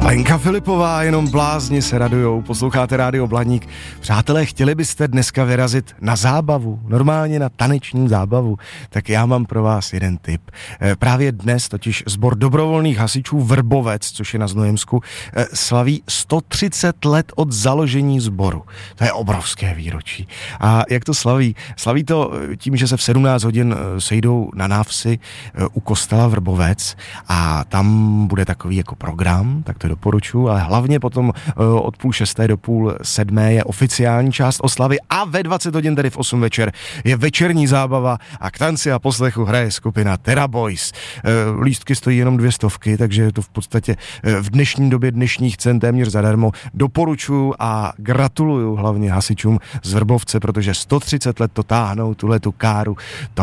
Lenka Filipová, jenom blázni se radujou, posloucháte Rádio Blaník. Přátelé, chtěli byste dneska vyrazit na zábavu, normálně na taneční zábavu, tak já mám pro vás jeden tip. Právě dnes totiž sbor dobrovolných hasičů Vrbovec, což je na Znojemsku, slaví 130 let od založení sboru. To je obrovské výročí. A jak to slaví? Slaví to tím, že se v 17 hodin sejdou na návsi u kostela Vrbovec a tam bude takový jako program, tak to doporučuji, ale hlavně potom od 5:30 do 6:30 je oficiální část oslavy a ve 20 hodin, tedy v 8 večer, je večerní zábava a k tanci a poslechu hraje skupina Terra Boys. Lístky stojí jenom 200, takže je to v podstatě v dnešní době dnešních cen téměř zadarmo. Doporučuji a gratuluju hlavně hasičům z Vrbovce, protože 130 let to táhnou, tuhletu káru.